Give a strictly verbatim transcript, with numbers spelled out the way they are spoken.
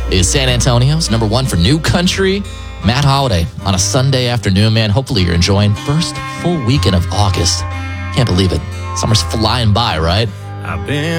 is San Antonio's number one for New Country. Matt Holiday on a Sunday afternoon, man. Hopefully you're enjoying first full weekend of August. Can't believe it. Summer's flying by, right? I've been